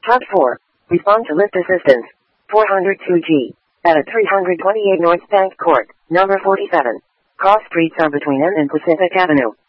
Pod 4. Respond to lift assistance. 402G. At 328 North Bank Court, number 47. Cross streets are between N and Pacific Avenue.